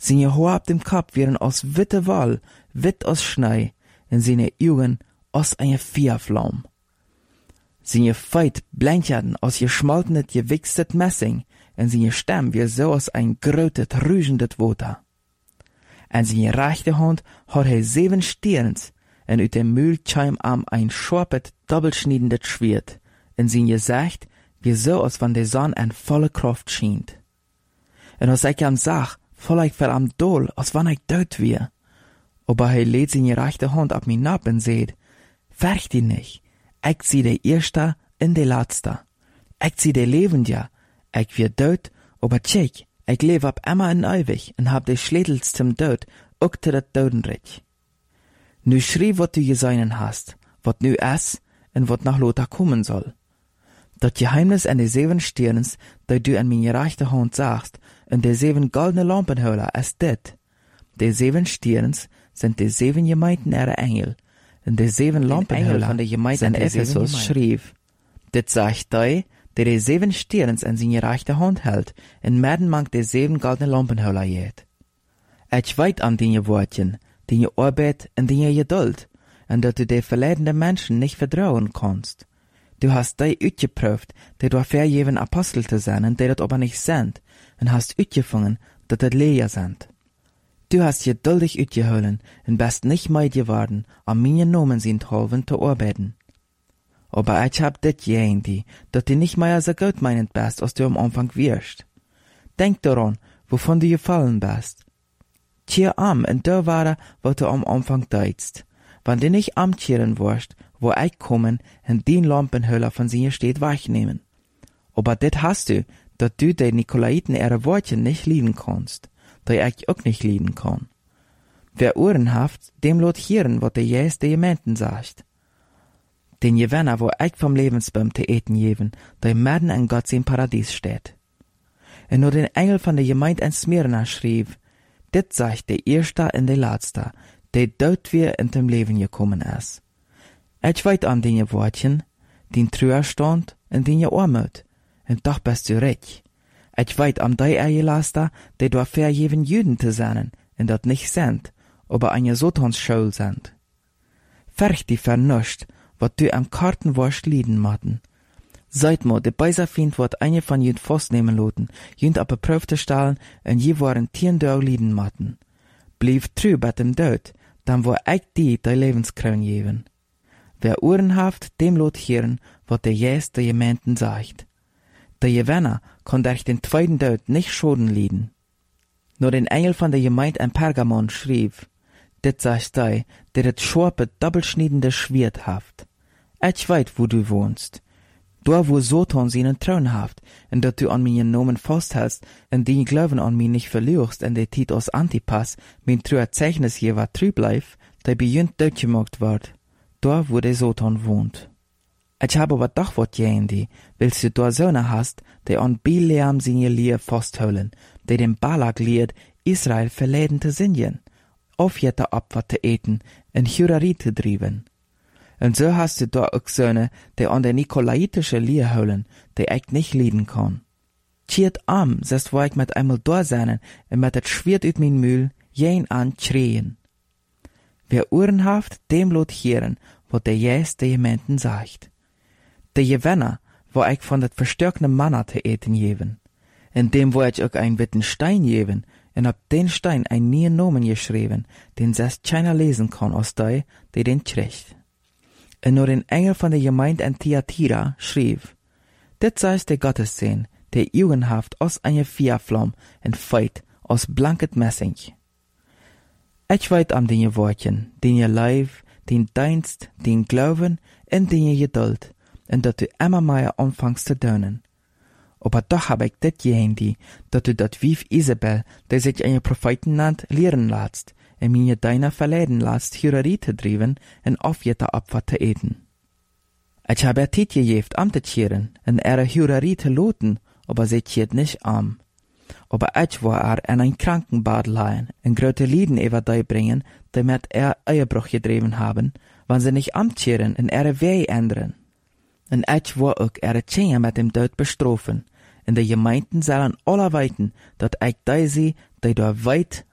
Seine Haare auf dem Kopf wären aus witte Woll, witt aus Schnee, und seine Augen aus einer Feuerflamme. Seine Feit blendeten aus geschmoltenet, gewichstet Messing, und seine Stimme wie so aus ein grötet, rügendet Water. En seine rechte Hand hat 7 Sterns, und uit dem Mühl kam ein scharpet, doppelschniedendes Schwert, und sein Gesicht wie so, als wenn die Sonne in volle Kraft schient. Und als ich am sag, voll ich am Doll, als wenn ich tot wär. Aber lädt seine rechte Hand auf mich ab und sagt, fürcht dich nicht, ich sie der Erste und der Letzte. Ich sie der Lebende, ich wär tot, aber tschek, ich lebe ab immer in ewig und hab die Schlädels zum Tod, auch zu der Totenreich. Nu schrie, wat du geseinen hast, wat nu ist und wat nach Lothar kommen soll. Dat Geheimnis an die 7 Sterns, dat du an meine rechte Hand sagst, und die 7 goldene Lampenhöhler ist dit. Die 7 Sterns sind die 7 Gemeinden ihrer Engel, und die 7 Lampenhöhler von der Gemeinde in Ephesus schrieb. Dit sagt die 7 Sterns an seine rechte Hand hält, und Merden mag die 7 goldene Lampenhöhler jet. Ich weit an deine Wortchen, deine Arbeit und deine Geduld, und dass du die verleidenden Menschen nicht vertrauen kannst. Du hast die uitgeprüft, die du vergeben Apostel zu sein, und die das aber nicht sind, und hast uitgefangen, dass das Lehrer sind. Du hast geduldig uitgeholen, und bist nicht meid geworden, an meine Nomen sind halben zu arbeiten. Aber ich hab dit die, dass du nicht mehr so gut meinend bist, als du am Anfang wirst. Denk daran, wovon du gefallen bist. Tier am, und da war was du am Anfang deitst. Wenn du nicht amtieren wirst, wo ich kommen, und den Lampenhöhler von sie steht wegnehmen. Aber dit hast du, dass du die Nikolaiten ihre Wortchen nicht lieben kannst, die ich auch nicht lieben kann. Wer Ohren haft, dem lot hören, was der Jesus der Gemeinden sagt. Den Gewinner, wo ich vom Lebensbaum zu eten geben, der Merden an Gott im Paradies steht. Und nur den Engel von der Gemeinde in Smyrna schrieb, dit sagt der Erste und der Letzte, der dort wir in dem Leben gekommen ist. Ich weit an den Wortchen, den Trauerstand und den Armut, und doch bist du recht. Ich weit an die Eierlaster, die du vergeben Juden zu sein, und das nicht sind, aber eine Satansschule sind. Fürcht die vernuscht, was du am Karten warst lieden matten. Seit mo, de beiser Find wird eine von jüd festnehmen loten, jüd ab beprüfte stahlen, und je waren 10 Tage lieden matten. Blieb trü bei dem Död, dann war ich die Lebenskroon geben. Wer Ohren haft, dem lot hören, was der Jesus der Gemeinden sagt. Der Gewinner kann durch den zweiten Tod nicht Schaden lieden. Nur den Engel von der Gemeinde in Pergamon schrieb, dit sagt der das scharpe, doppelschniedende Schwert haft. Ich weit, wo du wohnst. Da, wo Satan seinen Thron haft, und dass du an meinen Namen festhältst, und die Glauben an mich nicht verlierst, und der Tit aus Antipas, mein treuer Zeichnis hier war trü bleib, der bejunt durchgemacht wird. Da, wo der Satan wohnt. Ich habe aber doch wat die, willst du da Söhne hast, die an Bileam seine Lehre festhalten, die dem Balak lehrt, Israel verleiden zu singen, aufjäter Opfer zu eten, und Hurerei zu trieben. Und so hast du da auch Söhne, die an der nikolaitische Lehre holen, die ich nicht lieben kann. Tiert am, sest wo ich mit einmal da sein, und mit das Schwert ut mein Mühl, jen an schreien. Wer Ohren haft, dem lot hören, was der Jesus der Gemeinden sagt. Der Gewinner, wo ich von dat verstärkten Manna zu eten geben. In dem wo ich auch ein witten Stein geben, und ab den Stein ein neuen Namen geschrieben, den selbst keiner lesen kann aus die den kriegt. Und nur den Engel von der Gemeinde in Thyatira schrieb, dit sei der Gottessehn, der jugendhaft aus einer Feuerflamme und Feit aus blanket Messing. Ich weit an den Wortchen, den ihr Leib, den Dienst, den Glauben und den Geduld, und dass du immer mehr anfängst zu dönen. Aber doch hab ich dit die, dass du dat Wief Isabel, der sich einen Propheten nannt, lehren lässt, und mir deiner verleiden lässt, Hurerei zu trieben und aufjeter Opfer zu eten. Ich habe Tit gegeben, am zu tieren, und Hurerei zu loten, aber sie tiert nicht am. Aber ich war in ein Krankenbad leihen, und große Lieden über die bringen, damit Ehebruch getrieben haben, wenn sie nicht amtieren und Weh ändern. Und ich war auch Zähne mit dem Tod bestrafen, und die Gemeinden sollen alle weiten, dass ich die da weit